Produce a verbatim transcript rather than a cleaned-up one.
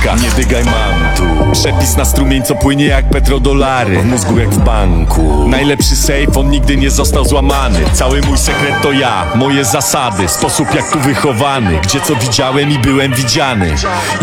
ścieżka. Nie dygaj mantu. Przepis na strumień, co płynie jak petrodolary. W mózgu jak w banku. Najlepszy safe, on nigdy nie został złamany. Cały mój sekret to ja, moje zasady. Sposób jak tu wychowany. Gdzie co widziałem i byłem widziany.